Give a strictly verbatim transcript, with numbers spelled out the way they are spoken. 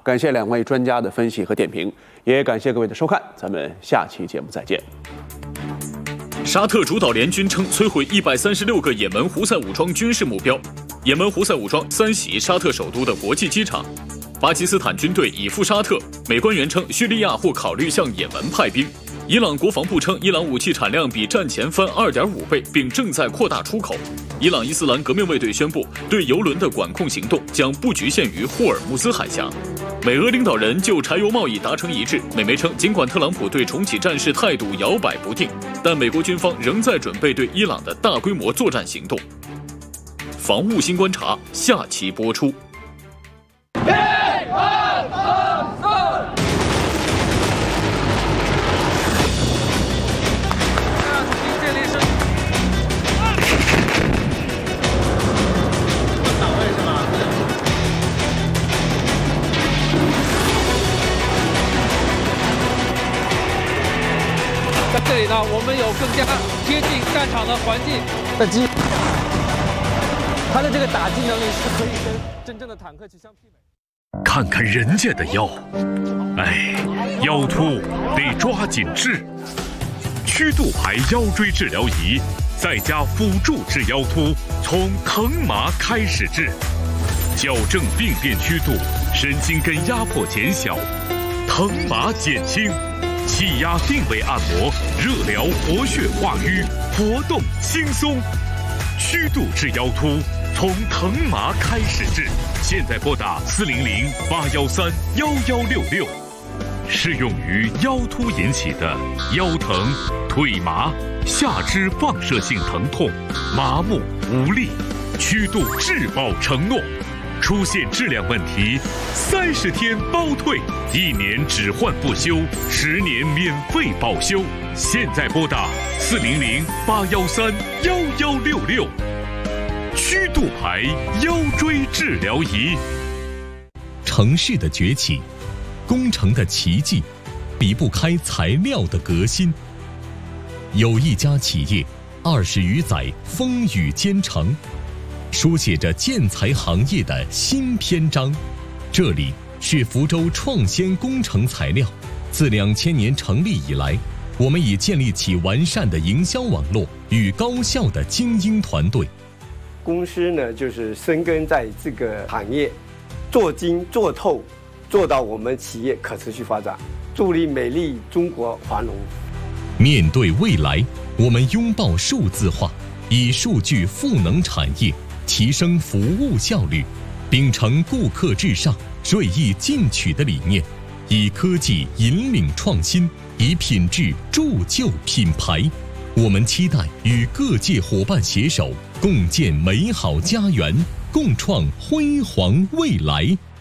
感谢两位专家的分析和点评，也感谢各位的收看，咱们下期节目再见。 沙特主导联军称摧毁一百三十六个也门胡塞武装军事目标，也门胡塞武装三袭沙特首都的国际机场。巴基斯坦军队已赴沙特，美官员称叙利亚或考虑向也门派兵。伊朗国防部称，伊朗武器产量比战前翻 二点五倍，并正在扩大出口。伊朗伊斯兰革命卫队宣布，对油轮的管控行动将不局限于霍尔木兹海峡。美俄领导人就柴油贸易达成一致。美媒称，尽管特朗普对重启战事态度摇摆不定，但美国军方仍在准备对伊朗的大规模作战行动。防务新观察下期播出。 在这里呢，我们有更加贴近战场的环境。 那机，它的这个打击能力是可以跟真正的坦克去相媲美。 看看人家的腰，哎，腰突得抓紧治。曲度牌腰椎治疗仪，再加辅助治腰突，从疼麻开始治，矫正病变曲度，神经根压迫减小，疼麻减轻。气压定位按摩，热疗活血化瘀，活动轻松。曲度治腰突，从疼麻开始治。现在拨打四零零八幺三幺幺六六，适用于腰突引起的腰疼、腿麻、下肢放射性疼痛、麻木无力。曲度质保承诺。出现质量问题，三十天包退，一年只换不修，十年免费保修。现在拨打四零零八幺三幺幺六六，曲度牌腰椎治疗仪。 城市的崛起，工程的奇迹，离不开材料的革新。有一家企业，二十余载风雨兼程。书写着建材行业的新篇章。这里是福州创先工程材料。自两千年成立以来，我们已建立起完善的营销网络与高效的精英团队。 公司呢，就是深耕在这个行业，做精做透，做到我们企业可持续发展，助力美丽中国繁荣。 面对未来，我们拥抱数字化，以数据赋能产业，提升服务效率，秉承顾客至上、锐意进取的理念，以科技引领创新，以品质铸就品牌。我们期待与各界伙伴携手，共建美好家园，共创辉煌未来。